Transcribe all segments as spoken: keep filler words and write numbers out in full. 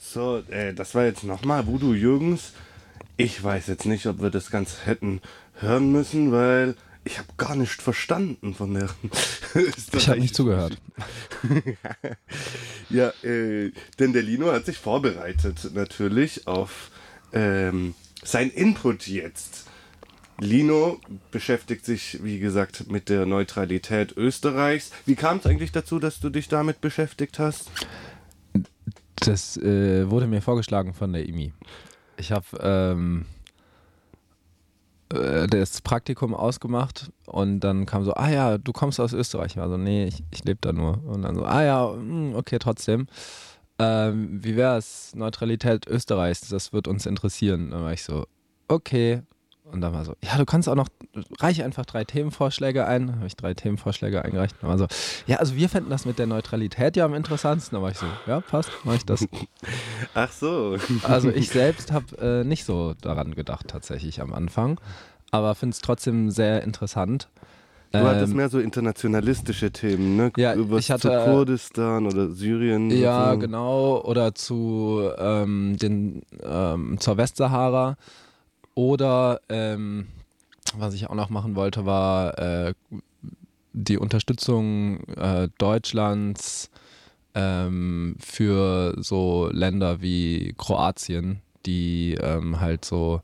So, äh, das war jetzt nochmal Voodoo Jürgens. Ich weiß jetzt nicht, ob wir das Ganze hätten hören müssen, weil ich habe gar nicht verstanden von der Ich habe nicht zugehört. Ja, äh, denn der Lino hat sich vorbereitet natürlich auf ähm, sein Input jetzt. Lino beschäftigt sich, wie gesagt, mit der Neutralität Österreichs. Wie kam es eigentlich dazu, dass du dich damit beschäftigt hast? Das äh, wurde mir vorgeschlagen von der I M I. Ich habe ähm, äh, das Praktikum ausgemacht und dann kam so, ah ja, du kommst aus Österreich. Ich war so, nee, ich, ich lebe da nur. Und dann so, ah ja, mh, okay, trotzdem. Ähm, wie wäre es, Neutralität Österreichs, das wird uns interessieren. Dann war ich so, okay. Und dann war so, ja, du kannst auch noch, reich einfach drei Themenvorschläge ein. Dann habe ich drei Themenvorschläge eingereicht. Dann war so, ja, also wir fänden das mit der Neutralität ja am interessantesten. Dann war ich so, ja, passt, mache ich das. Ach so. Also ich selbst habe äh, nicht so daran gedacht tatsächlich am Anfang, aber finde es trotzdem sehr interessant. Du ähm, hattest mehr so internationalistische Themen, ne? Ja, Über ich hatte, zu Kurdistan oder Syrien. Ja, so. Genau. Oder zu ähm, den ähm, zur Westsahara. Oder ähm, was ich auch noch machen wollte, war äh, die Unterstützung äh, Deutschlands ähm, für so Länder wie Kroatien, die ähm, halt so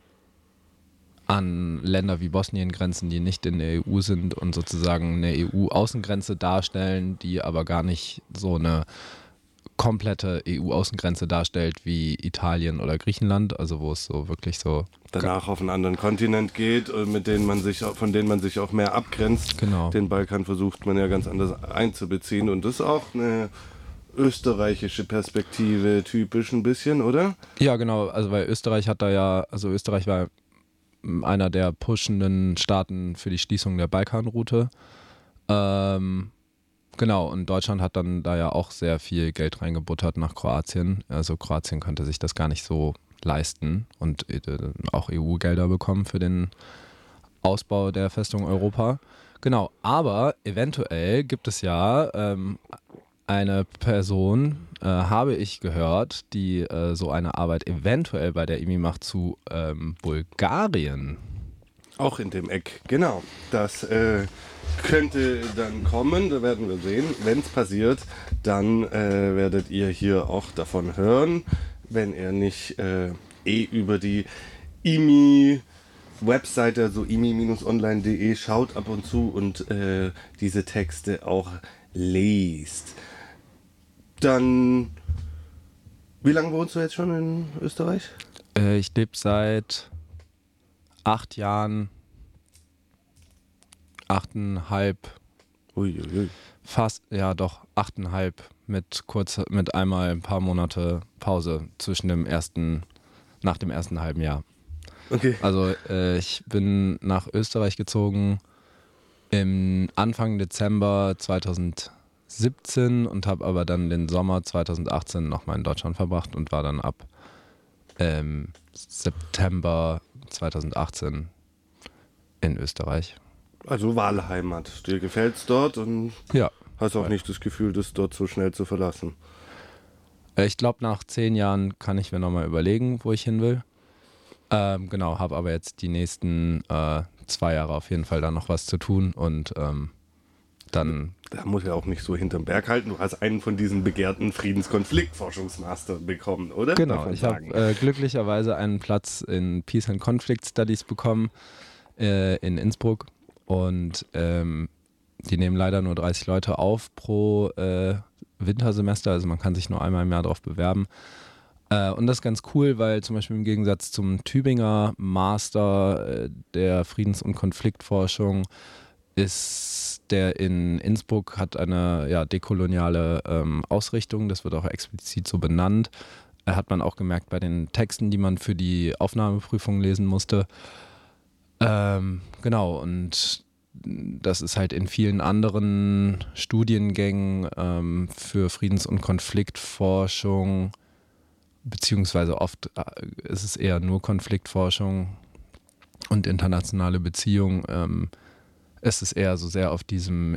an Länder wie Bosnien grenzen, die nicht in der E U sind und sozusagen eine E U-Außengrenze darstellen, die aber gar nicht so eine komplette E U-Außengrenze darstellt wie Italien oder Griechenland, also wo es so wirklich so danach auf einen anderen Kontinent geht, mit denen man sich, von denen man sich auch mehr abgrenzt. Genau. Den Balkan versucht man ja ganz anders einzubeziehen und das ist auch eine österreichische Perspektive typisch ein bisschen, oder? Ja, genau, also weil Österreich hat da ja, also Österreich war einer der pushenden Staaten für die Schließung der Balkanroute. Ähm, genau, und Deutschland hat dann da ja auch sehr viel Geld reingebuttert nach Kroatien. Also Kroatien könnte sich das gar nicht so leisten und äh, auch E U-Gelder bekommen für den Ausbau der Festung Europa. Genau, aber eventuell gibt es ja ähm, eine Person, äh, habe ich gehört, die äh, so eine Arbeit eventuell bei der I M I macht zu ähm, Bulgarien. Auch in dem Eck, genau. Das äh, könnte dann kommen, da werden wir sehen. Wenn es passiert, dann äh, werdet ihr hier auch davon hören, wenn er nicht äh, eh über die I M I-Webseite, also i m i Bindestrich online punkt de, schaut ab und zu und äh, diese Texte auch liest. Dann, wie lange wohnst du jetzt schon in Österreich? Äh, ich lebe seit acht Jahren, achteinhalb, Uiuiui. fast, ja doch, achteinhalb mit kurz, mit einmal ein paar Monate Pause zwischen dem ersten, nach dem ersten halben Jahr. Okay. Also äh, ich bin nach Österreich gezogen im Anfang Dezember zweitausendsiebzehn und habe aber dann den Sommer zweitausendachtzehn nochmal in Deutschland verbracht und war dann ab ähm, September zweitausendachtzehn in Österreich. Also Wahlheimat. Dir gefällt's dort und Ja. hast auch nicht das Gefühl, das dort so schnell zu verlassen. Ich glaube, nach zehn Jahren kann ich mir nochmal überlegen, wo ich hin will. Ähm, genau, habe aber jetzt die nächsten äh, zwei Jahre auf jeden Fall da noch was zu tun und ähm, dann... Da muss ja auch nicht so hinterm Berg halten. Du hast einen von diesen begehrten Friedenskonfliktforschungsmaster bekommen, oder? Genau, ich habe äh, glücklicherweise einen Platz in Peace and Conflict Studies bekommen äh, in Innsbruck und ähm, die nehmen leider nur dreißig Leute auf pro äh, Wintersemester, also man kann sich nur einmal im Jahr darauf bewerben. Äh, und das ist ganz cool, weil zum Beispiel im Gegensatz zum Tübinger Master äh, der Friedens- und Konfliktforschung ist der in Innsbruck, hat eine ja, dekoloniale ähm, Ausrichtung, das wird auch explizit so benannt. Äh, hat man auch gemerkt bei den Texten, die man für die Aufnahmeprüfung lesen musste. Ähm, genau, und das ist halt in vielen anderen Studiengängen ähm, für Friedens- und Konfliktforschung, beziehungsweise oft äh, ist es eher nur Konfliktforschung und internationale Beziehungen, ähm, es ist eher so sehr auf diesem